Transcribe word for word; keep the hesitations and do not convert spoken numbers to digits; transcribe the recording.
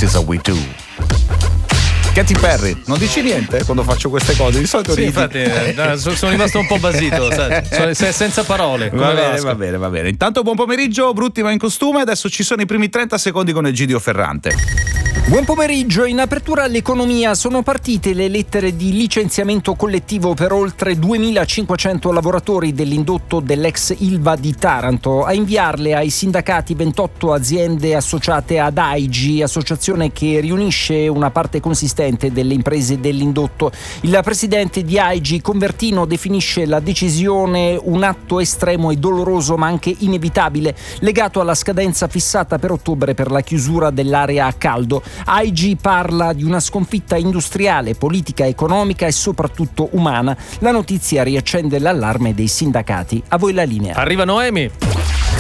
This is how we do. Katy Perry, non dici niente quando faccio queste cose? Di solito sì, ridi. infatti eh, sono rimasto un po' basito, sai? Sono senza parole. Va bene, va bene, va bene. Intanto buon pomeriggio, Brutti va in costume, adesso ci sono i primi trenta secondi con Egidio Ferrante. Buon pomeriggio, in apertura all'economia sono partite le lettere di licenziamento collettivo per oltre duemilacinquecento lavoratori dell'indotto dell'ex Ilva di Taranto. A inviarle ai sindacati ventotto aziende associate ad A I G, associazione che riunisce una parte consistente delle imprese dell'indotto. Il presidente di A I G, Convertino, definisce la decisione un atto estremo e doloroso ma anche inevitabile, legato alla scadenza fissata per ottobre per la chiusura dell'area a caldo. A I G parla di una sconfitta industriale, politica, economica e soprattutto umana. La notizia riaccende l'allarme dei sindacati. A voi la linea. Arriva Noemi.